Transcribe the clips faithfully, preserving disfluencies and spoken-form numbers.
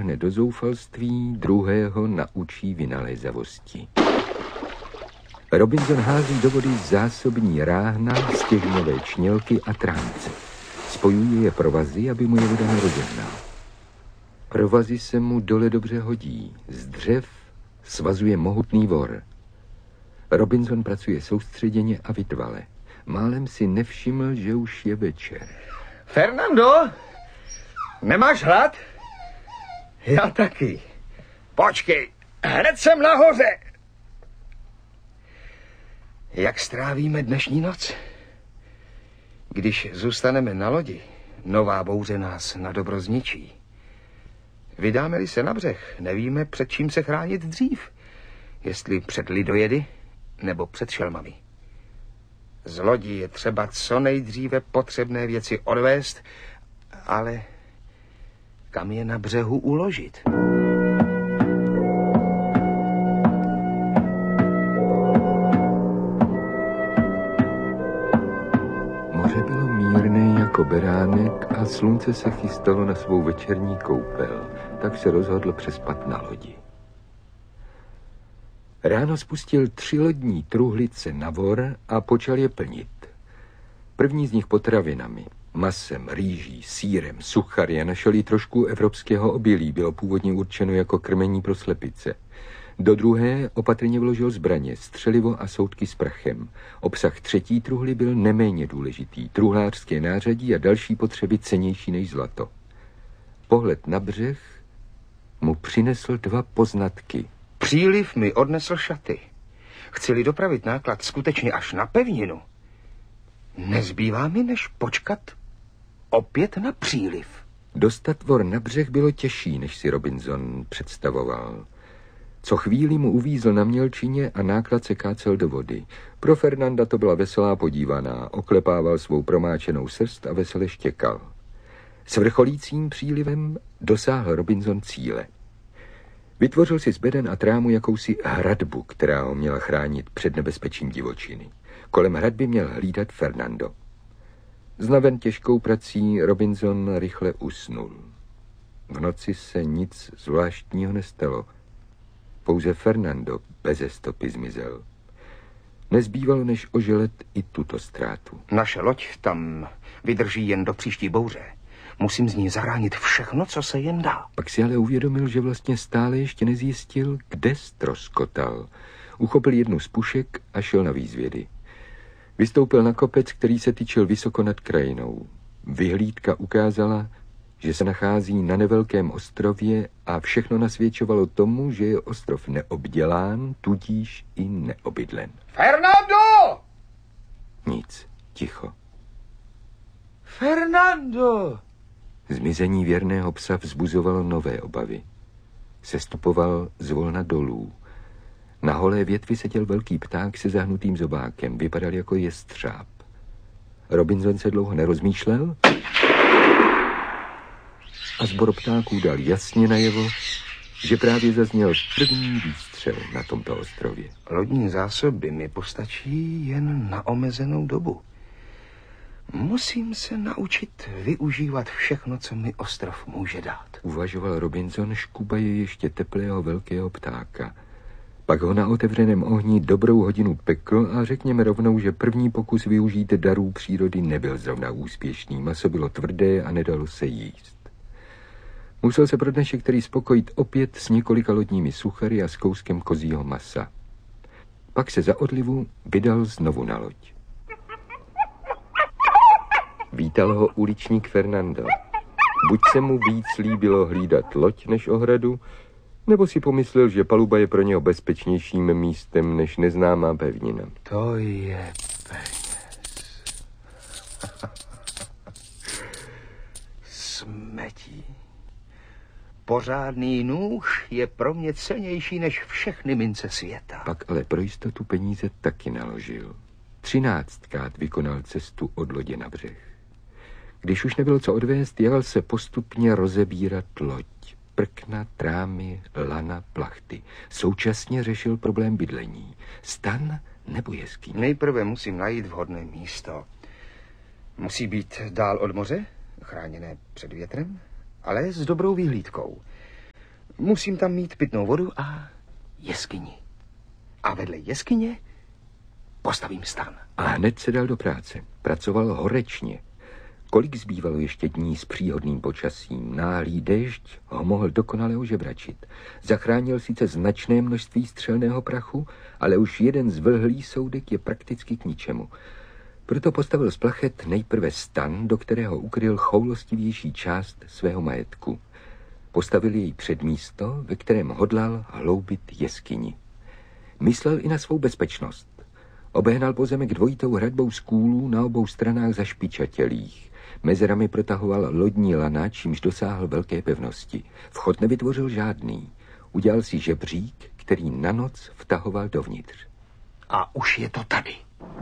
uvrhne do zoufalství, druhého naučí vynalézavosti. Robinson hází do vody zásobní ráhna, stěžňové čnělky a tránce. Spojuje je provazy, aby mu je voda nerozehnala. Provazy se mu dole dobře hodí. Z dřev svazuje mohutný vor. Robinson pracuje soustředěně a vytrvale. Málem si nevšiml, že už je večer. Fernando, nemáš hlad? Já taky. Počkej, hned jsem nahoře. Jak strávíme dnešní noc? Když zůstaneme na lodi, nová bouře nás nadobro zničí. Vydáme-li se na břeh, nevíme, před čím se chránit dřív. Jestli před lidojedy, nebo před šelmami. Z lodi je třeba co nejdříve potřebné věci odvést, ale kam je na břehu uložit? Moře bylo mírné jako beránek a slunce se chystalo na svou večerní koupel, tak se rozhodl přespat na lodi. Ráno spustil tři lodní truhlice na vor a počal je plnit. První z nich potravinami, masem, rýží, sýrem, suchary a našel jí trošku evropského obilí, bylo původně určeno jako krmení pro slepice. Do druhé opatrně vložil zbraně, střelivo a soudky s prachem. Obsah třetí truhly byl neméně důležitý, truhlářské nářadí a další potřeby cennější než zlato. Pohled na břeh mu přinesl dva poznatky. Příliv mi odnesl šaty. Chci-li dopravit náklad skutečně až na pevninu, nezbývá mi, než počkat opět na příliv. Dostat vor na břeh bylo těžší, než si Robinson představoval. Co chvíli mu uvízl na mělčině a náklad se kácel do vody. Pro Fernanda to byla veselá podívaná, oklepával svou promáčenou srst a vesele štěkal. S vrcholícím přílivem dosáhl Robinson cíle. Vytvořil si z beden a trámu jakousi hradbu, která ho měla chránit před nebezpečím divočiny. Kolem hradby měl hlídat Fernando. Znaven těžkou prací Robinson rychle usnul. V noci se nic zvláštního nestalo. Pouze Fernando beze stopy zmizel. Nezbývalo, než oželet i tuto ztrátu. Naše loď tam vydrží jen do příští bouře. Musím z ní zahránit všechno, co se jen dá. Pak si ale uvědomil, že vlastně stále ještě nezjistil, kde ztroskotal. Uchopil jednu z pušek a šel na výzvědy. Vystoupil na kopec, který se tyčil vysoko nad krajinou. Vyhlídka ukázala, že se nachází na nevelkém ostrově a všechno nasvědčovalo tomu, že je ostrov neobdělán, tudíž i neobydlen. Fernando! Nic, ticho. Fernando! Zmizení věrného psa vzbuzovalo nové obavy. Sestupoval zvolna dolů. Na holé větvi seděl velký pták se zahnutým zobákem. Vypadal jako jestřáb. Robinson se dlouho nerozmýšlel a sbor ptáků dal jasně najevo, že právě zazněl první výstřel na tomto ostrově. Lodní zásoby mi postačí jen na omezenou dobu. Musím se naučit využívat všechno, co mi ostrov může dát. Uvažoval Robinson, škubaje ještě teplého velkého ptáka. Pak ho na otevřeném ohni dobrou hodinu pekl a řekněme rovnou, že první pokus využít darů přírody nebyl zrovna úspěšný. Maso bylo tvrdé a nedalo se jíst. Musel se pro dnešek tedy spokojit opět s několika lodními suchary a s kouskem kozího masa. Pak se za odlivu vydal znovu na loď. Vítal ho uličník Fernando. Buď se mu víc líbilo hlídat loď než ohradu, nebo si pomyslel, že paluba je pro něho bezpečnějším místem než neznámá pevnina. To je peněz. Smetí. Pořádný nůž je pro mě cennější než všechny mince světa. Pak ale pro jistotu peníze taky naložil. Třináctkrát vykonal cestu od lodě na břeh. Když už nebylo co odvést, jel se postupně rozebírat loď. Prkna, trámy, lana, plachty. Současně řešil problém bydlení. Stan nebo jeskyně? Nejprve musím najít vhodné místo. Musí být dál od moře, chráněné před větrem, ale s dobrou výhlídkou. Musím tam mít pitnou vodu a jeskyni. A vedle jeskyně postavím stan. A hned se dal do práce. Pracoval horečně. Kolik zbývalo ještě dní s příhodným počasím, náhlý déšť ho mohl dokonale ožebračit. Zachránil sice značné množství střelného prachu, ale už jeden zvlhlý soudek je prakticky k ničemu. Proto postavil z plachet nejprve stan, do kterého ukryl choulostivější část svého majetku. Postavil jej před místo, ve kterém hodlal hloubit jeskyni. Myslel i na svou bezpečnost. Obehnal pozemek dvojitou hradbou z kůlů na obou stranách zašpičatělých. Mezerami protahoval lodní lana, čímž dosáhl velké pevnosti. Vchod nevytvořil žádný. Udělal si žebřík, který na noc vtahoval dovnitř. A už je to tady.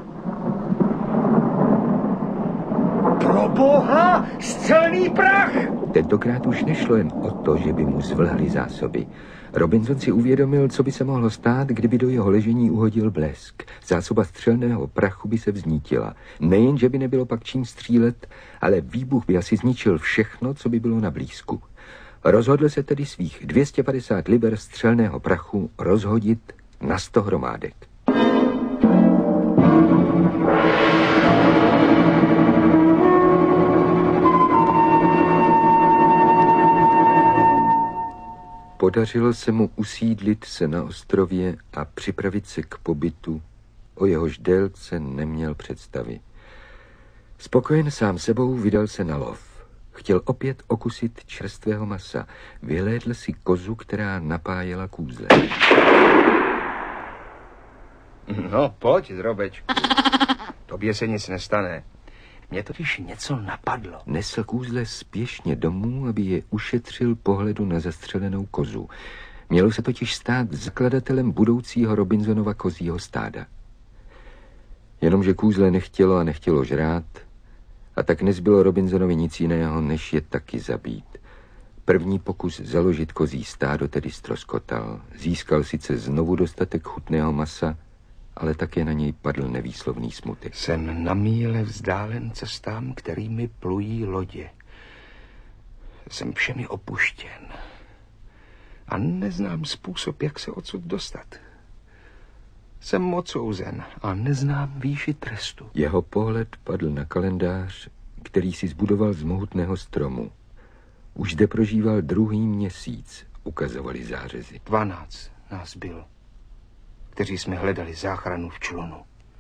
Pro boha, střelný prach! Tentokrát už nešlo jen o to, že by mu zvlhly zásoby. Robinson si uvědomil, co by se mohlo stát, kdyby do jeho ležení uhodil blesk. Zásoba střelného prachu by se vznítila. Nejen, že by nebylo pak čím střílet, ale výbuch by asi zničil všechno, co by bylo na blízku. Rozhodl se tedy svých dvě stě padesát liber střelného prachu rozhodit na sto hromádek. Podařilo se mu usídlit se na ostrově a připravit se k pobytu, o jehož délce neměl představy. Spokojen sám sebou vydal se na lov. Chtěl opět okusit čerstvého masa. Vyhlédl si kozu, která napájela kůzle. No, pojď, drobečku. Tobě se nic nestane. Mě totiž něco napadlo. Nesl kůzle spěšně domů, aby je ušetřil pohledu na zastřelenou kozu. Mělo se totiž stát zakladatelem budoucího Robinsonova kozího stáda. Jenomže kůzle nechtělo a nechtělo žrát, a tak nezbylo Robinsonovi nic jiného, než je taky zabít. První pokus založit kozí stádo tedy ztroskotal. Získal sice znovu dostatek chutného masa, ale také na něj padl nevýslovný smutek. Jsem na míle vzdálen cestám, kterými plují lodě. Jsem všemi opuštěn. A neznám způsob, jak se odsud dostat. Jsem odsouzen a neznám výši trestu. Jeho pohled padl na kalendář, který si zbudoval z mohutného stromu. Už zde prožíval druhý měsíc, ukazovali zářezy. Dvanáct nás bylo, kteří jsme hledali záchranu v člunu.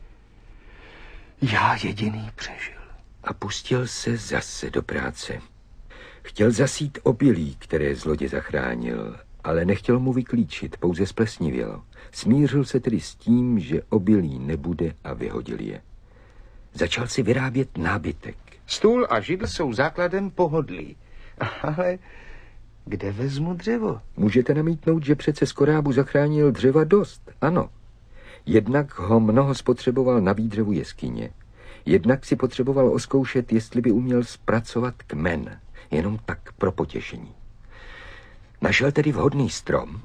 Já jediný přežil. A pustil se zase do práce. Chtěl zasít obilí, které z lodě zachránil, ale nechtěl mu vyklíčit, pouze splesnivělo. Smířil se tedy s tím, že obilí nebude a vyhodil je. Začal si vyrábět nábytek. Stůl a židl jsou základem pohodlí. Ale kde vezmu dřevo? Můžete namítnout, že přece z korábu zachránil dřeva dost, ano. Jednak ho mnoho spotřeboval na výdřevu jeskyně. Jednak si potřeboval oskoušet, jestli by uměl zpracovat kmen, jenom tak pro potěšení. Našel tedy vhodný strom.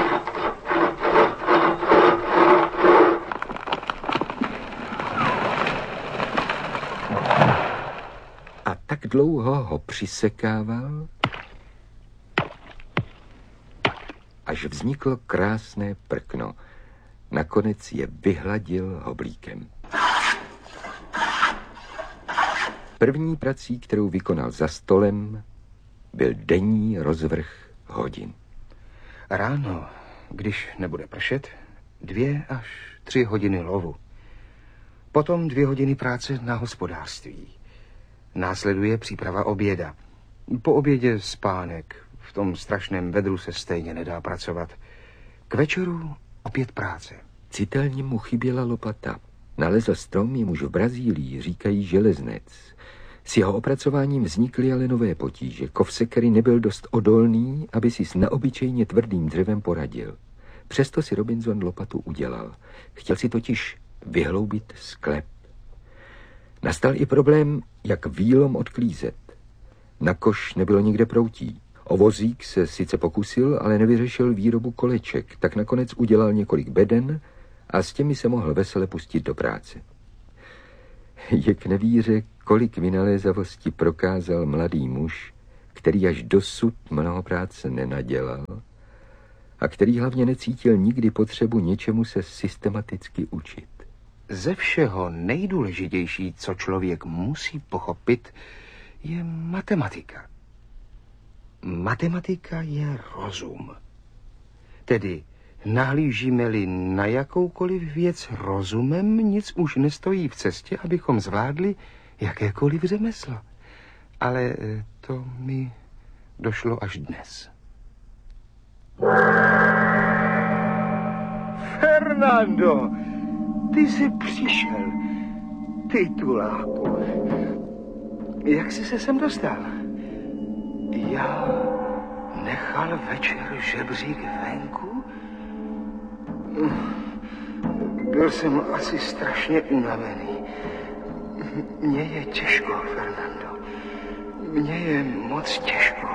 A tak dlouho ho přisekával, až vzniklo krásné prkno. Nakonec je vyhladil hoblíkem. První prací, kterou vykonal za stolem, byl denní rozvrh hodin. Ráno, když nebude pršet, dvě až tři hodiny lovu. Potom dvě hodiny práce na hospodářství. Následuje příprava oběda. Po obědě spánek. V tom strašném vedru se stejně nedá pracovat. K večeru opět práce. Citelně mu chyběla lopata. Nalezl strom, jemuž v Brazílii říkají železnec. S jeho opracováním vznikly ale nové potíže. Kov sekery nebyl dost odolný, aby si s neobyčejně tvrdým dřevem poradil. Přesto si Robinson lopatu udělal. Chtěl si totiž vyhloubit sklep. Nastal i problém, jak vílom odklízet. Na koš nebylo nikde proutí. O vozík se sice pokusil, ale nevyřešil výrobu koleček, tak nakonec udělal několik beden a s těmi se mohl vesele pustit do práce. Je k nevíře, kolik vynalézavosti prokázal mladý muž, který až dosud mnoho práce nenadělal a který hlavně necítil nikdy potřebu něčemu se systematicky učit. Ze všeho nejdůležitější, co člověk musí pochopit, je matematika. Matematika je rozum. Tedy nahlížíme-li na jakoukoliv věc rozumem, nic už nestojí v cestě, abychom zvládli jakékoliv řemeslo. Ale to mi došlo až dnes. Fernando, ty jsi přišel, tituláku. Jak jsi se sem dostal? Já nechal večer žebřík venku? Byl jsem asi strašně unavený. Mně je těžko, Fernando. Mně je moc těžko.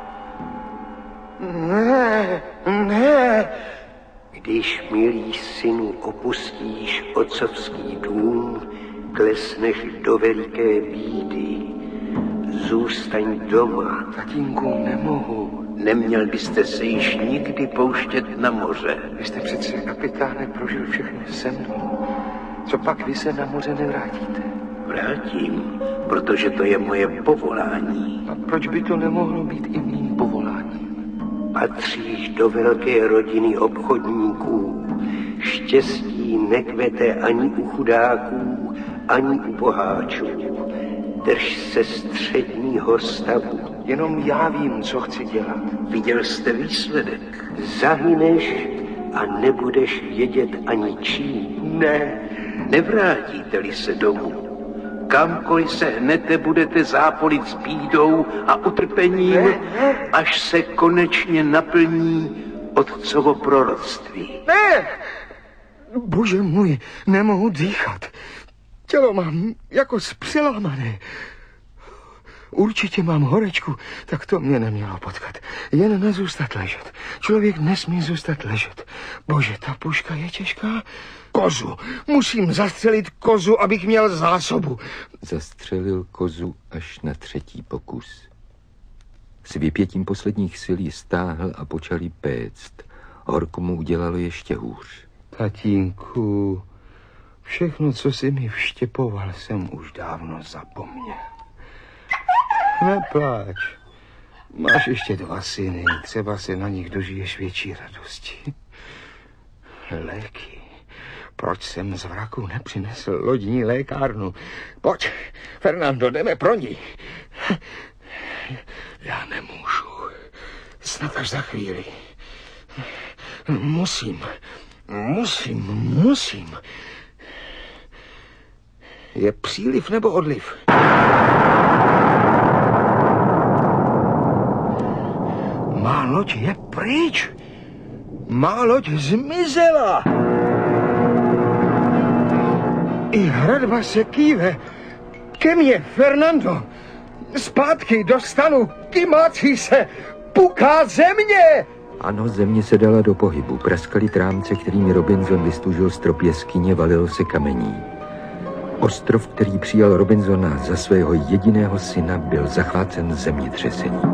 Ne, ne. Když, milý synu, opustíš otcovský dům, klesneš do veliké bídy. Zůstaň doma. Tatínku, nemohu. Neměl byste se již nikdy pouštět na moře. Vy jste přece, kapitáne, prožil všechny se mnou. Co pak vy se na moře nevrátíte? Vrátím, protože to je moje povolání. A proč by to nemohlo být i mým povoláním? Patříš do velké rodiny obchodníků. Štěstí nekvete ani u chudáků, ani u boháčů. Drž se středního stavu. Jenom já vím, co chci dělat. Viděl jste výsledek. Zahyneš a nebudeš vědět ani čím. Ne. Nevrátíte-li se domů. Kamkoliv se hnete, budete zápolit s bídou a utrpením, ne, ne. až se konečně naplní otcovo proroctví. Ne! Bože můj, nemohu dýchat. Tělo mám jako zpřelámané. Určitě mám horečku, tak to mě nemělo potkat. Jen nezůstat ležet. Člověk nesmí zůstat ležet. Bože, ta puška je těžká. Kozu. Musím zastřelit kozu, abych měl zásobu. Zastřelil kozu až na třetí pokus. S vypětím posledních sil ji stáhl a počal jí péct. Horko mu udělalo ještě hůř. Tatínku, všechno, co jsi mi vštěpoval, jsem už dávno zapomněl. Nepláč. Máš ještě dva syny, třeba se na nich dožiješ větší radosti. Léky. Proč jsem z vraku nepřinesl lodní lékárnu? Pojď, Fernando, jdeme pro ní. Já nemůžu. Snad až za chvíli. Musím, musím, musím. Je příliv nebo odliv? Má loď je pryč. Má loď zmizela. I hradba se kýve. Ke mně, Fernando. Zpátky do stanu. Kymácí se. Puká země. Ano, země se dala do pohybu. Praskaly trámce, kterými Robinson vystužil strop jeskyně, valilo se kamení. Ostrov, který přijal Robinsona za svého jediného syna, byl zachvácen zemětřesením.